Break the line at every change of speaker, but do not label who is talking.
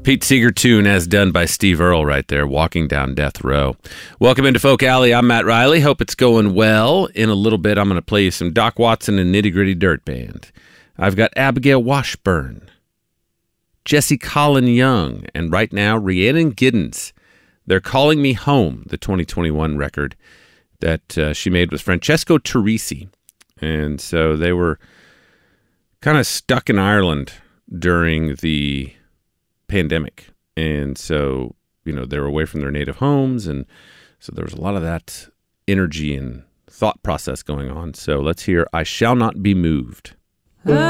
Pete Seeger tune as done by Steve Earle right there, Walking Down Death Row. Welcome into Folk Alley. I'm Matt Riley. Hope it's going well. In a little bit, I'm going to play you some Doc Watson and Nitty Gritty Dirt Band. I've got Abigail Washburn, Jesse Colin Young, and right now, Rhiannon Giddens. They're Calling Me Home, the 2021 record that she made with Francesco Turrisi. And so they were kind of stuck in Ireland during the pandemic. And so, they were away from their native homes. And so there was a lot of that energy and thought process going on. So let's hear I Shall Not Be Moved.